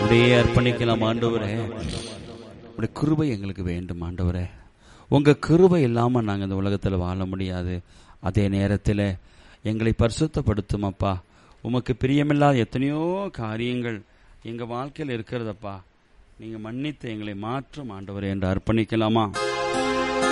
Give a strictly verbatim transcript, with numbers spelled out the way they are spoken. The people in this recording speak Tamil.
அப்படியே அர்ப்பணிக்கலாம். ஆண்டவரே, உடைய கிருபை எங்களுக்கு வேண்டும். ஆண்டவரே, உங்க கிருபை இல்லாம நாங்கள் இந்த உலகத்தில் வாழ முடியாது. அதே நேரத்தில் எங்களை பரிசுத்தப்படுத்தும் அப்பா. உமக்கு பிரியமில்லாத எத்தனையோ காரியங்கள் எங்க வாழ்க்கையில் இருக்கிறதப்பா. நீங்க மன்னித்து எங்களை மாற்றும் ஆண்டவரே என்று அர்ப்பணிக்கலாமா?